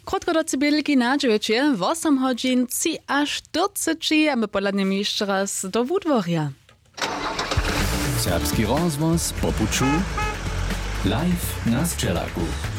Krótko do cybylki na dziewięcie, 8 godzin, 3 aż 40, a my podladnie jeszcze raz do Wódworja. Serbski rozvoz po puču, live na Sčelaku.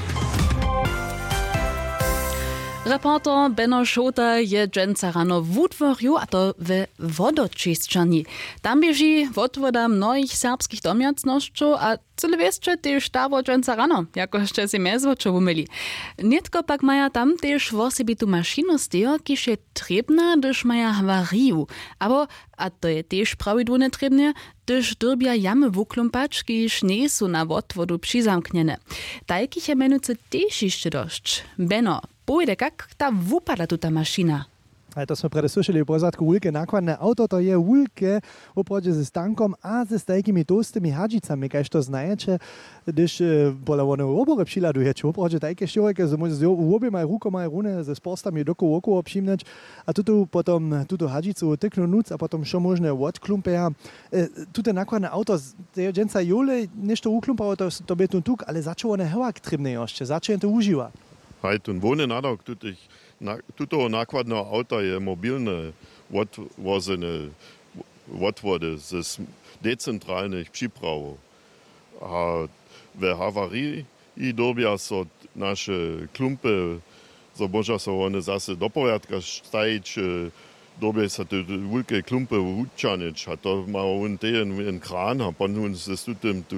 Reporter Benno Šota je dženca rano w Wódworju, a to we Wodočisčani. Tam bieži odvoda mnohých serbských domiacnošćov, a cyle wieszcze też dawo dženca rano, jako jeszcze si mezvočo umyli. Nietko pak maja tam też w osobitu mašinu stejo, kiž je trebna, gdyż maja hawariju. Abo, a to je też prawidłowne trebne, gdyż dyrbia jamy wuklumpać, kiž nie są na odvodu přizamknjene. Takich je menuce też jeszcze dość. Benno, pojde, jak ta wupada tu ta mašina? A to smo pred slušali v pozadku ulke nakładne auto, to je ulke oproče ze stankom a ze takimi tostymi hadžicami, kajž to znajete, když bola one obore přiladujete, oproče tajke šireke, že môže oběma rukoma rune ze sporstami doko oko obšimnať a tuto potom tuto hadžicu tyknú nuc a potom šo možné odklumpeja. Tuto nakładne auto, je dženca jole, nešto uklumpalo, to by tu tuk, ale začo one hevak tribne ještě, začo je to užíva. Hajt un wohnen nadok tuto nakładne auto je mobilne odvozene odvody z decentralnych przypraw. A we hawarii i dobia so nasze klumpy, so może so one zase do porядka stajić, dobie sa te wielkie klumpy uczanić, a to ma on ten kran, a pan on z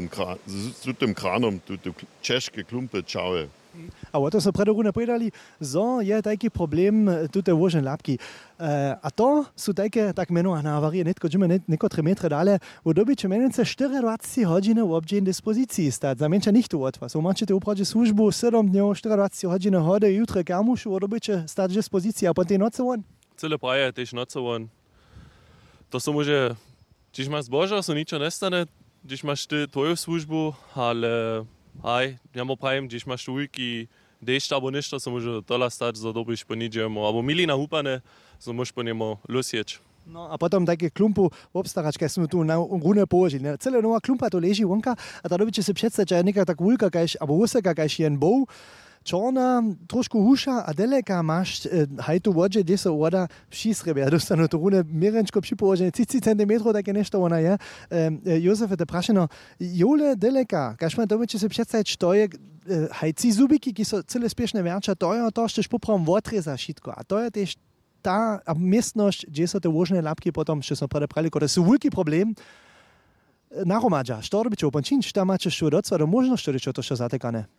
tym kranom te czeskie klumpy czały. A o to so predorune povedali, zo je taki problem tute vožne lapky. A to sú také, tak menované avarie, netko džime neko 3 metre dále, v dobi, čo menujúce 24 hodiny v obdžen dispozícii stať. Za menša nichtu od vás. Máte upražiť službu 7 dňov, 24 hodiny hode, jutre kamušu, v dobi, čo stať v dispozícii, a potom noce von? Cele praje, tež noce von. To so môže, když máš zboža, so ničo nestane, když máš ty tvoju službu, ale aj, ja mo prajem, když máš ujky, dešť abo nešto, so môže tola stať, za dobiš po ničemu, abo milina húpane, so môž po nemu lusieč. No a potom také klumpu obstarač, keď sme tu na rune položili. Celé nová klumpa to leží vonka a tá dobiče si predstaviť, že je nejaká tak vulka, abo vuseka, kajž jen bou, čorna, trošku huša a deleka máš hajtu vodže, kde sa voda všísrebe. Ja dostanú tu rune mierenčko připoložené, 30 cm, také nešto ona je. Jozefe, te prašeno, jole deleka, kaž ma dobiče si predstaviť, što je hajci zubiky, ki so celé spiešne verča, to je to, što špoprom odreza šitko. A to je tež tá miestnosť, kde sa te vožné lapky potom, čo som predeprali, to sú veľký problém, naromadža. Što robiče upončin, šta máte što docva do možnosti, čo to što zatekané?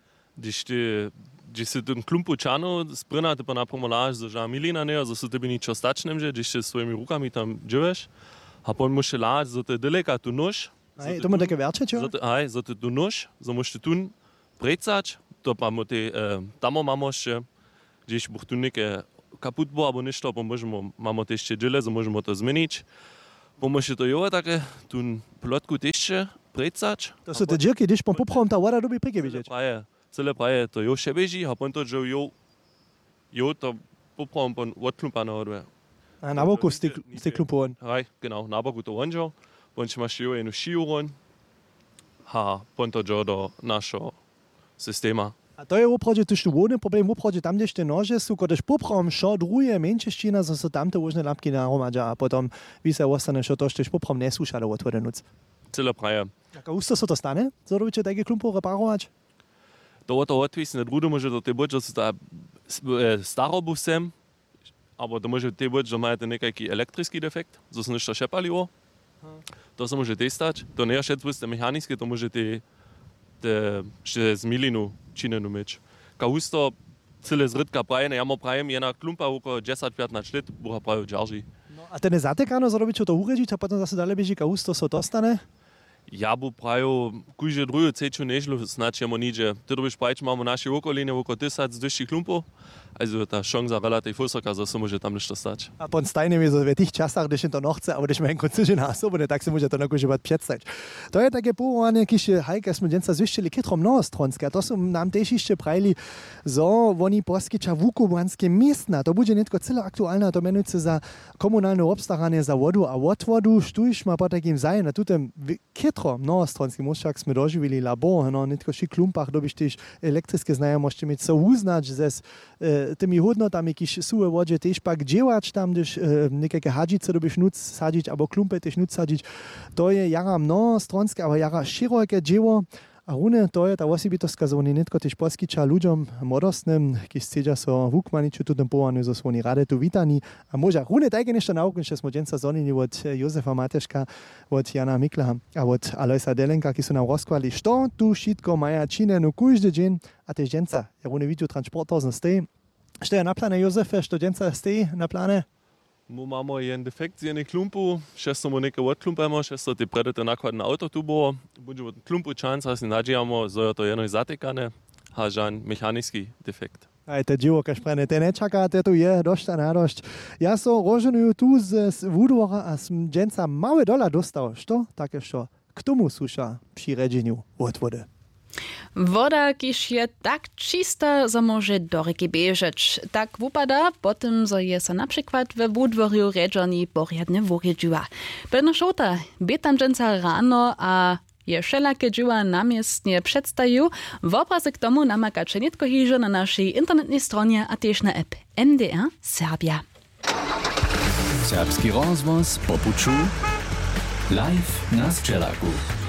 Když si ten klumpu čano sprinate pa na pomoláž, za ža milina ne, za so tebi ničo stačnem že, když si svojimi rukami tam dživeš, a pon muše láč, za te deleka tu nož. Aj, to má také verče, čo? Aj, za te tu nož, za mušte tun precač, to pa mu te tamo mamo še, když buch tu neke kaput bo, abo nešto, pa mamo te ešte džile, za môžemo to zmeniť. Pomože to jo také, tu plotku tešte precač. To sú te džirky, když pon poprom tá voda doby prike vidieť. Celé praje to jo še beží, a potom to jo to poprom pon odklumpane hoduje. A na boku ste klumpu on. Aj, genau, na boku to onžo, pon či máš jo jednu šiuron, a pon to jo do našo systéma. A to je opravdu tušný vodný problém, opravdu tam, kde ste nože sú, když poprom šo druhé menšeština, so sú tam te vožné lapky naromadža, a potom vy sa ostane, šo to štež poprom nesúšalo otvore nuc. Celé praje. Ako ústo sa to stane? Zrobiče také klumpu reparovať? To odvisí, ne druge može to te bod, že so ta starobusem, aber to može te bod, že majú nekaký elektrický defekt, že sa nešto šepali o. To sa može testať. To nie je všetko mechanické, to može te z milinu činenu meč. Ka ústo celé zrytka prajene, ja mo prajem, jedna klumpa oko 10-15 let, buha prajú džarži. No a ten je zatekano, zrobiť, čo to urežiť, a potom zase dále beží, ka ústo sa to stane? Ja bu prajú, kujže druhú ceču nežlu, snač jemo niče. Ty dobiš prajč, máme naše okoline, oko 10 deších klumpov, also ta šansa relativ vysoká, že sa môže tam nešto stať. A pon stajne mi, v tých časách, když je to nochce, ale když ma enko ciže násobne, tak si môže to nakužívať představiť. To je také porovanie, když hajka sme dnes zvyštili kytrom mnohostronské, a to sú nám tež ešte prajili, zo oni poskyča vukubánske miestna, to bude netko celé aktuálne, to menujúce za komunálne obstaranie za vodu a odvodu, štujš ma po takým zajem, na tutem kytrom jutro, mnohostronski moščak sme doživili labo, no, netko ši klumpach, dobiš tiež elektrické znajomosti mieć co uznać ze tymi hodnotami, kiž sú v vodže tiež pak dževač tam, když nekake hadžice dobiš nuc sadiť, abo klumpe tiež nuc sadiť. To je jara mnohostronské, aber jara široké dževo. A rune to je ta osobitostka, že oni netko tiež poskyča ľuďom modostným, kiž chcedža so vukmaniču tutem povanu, že sú oni rade tu vítaní. A môža rune tajke nešto naučiť, že sme dženca zonili od Jozefa Mateška, od Jana Mikla a od Alojsa Delenka, ki sú nám rozkvali, što tu šitko maja činenu kúždy džen a tiež dženca. Ja rune vidú transportozno stej. Što je na pláne, Jozefe, što dženca stej na pláne? My máme jeden defekt z jednej klumpu, šesto mu neke odklumpujemo, šesto te predete nakladne auto tu było. Budeme klumpu čanca, si nadžijamo, zo je to jedno zatekane, a žan mechanický defekt. Aj te dživo, kaž prene, te nečaká, te tu je, došta nadošť. Ja so roženujú tu z Vúdvora a som dženca małe dola dostal. Što? Také što? K tomu súša pri redženiu od vody. Woda, kiž je tak čista, że może do reki bieżeć. Tak wypada potem, że jest na przykład we Wódworju redżani poriadne wórjedžiła. Będą szota, tam dżęca rano, a je wszelakie džiła namiestnie przedstawił. W obrazek k tomu namakacze nitko hiże na naszej internetnej stronie, a też na app MDR Serbia. Serbski rozvoz po puču live na Sčelaku.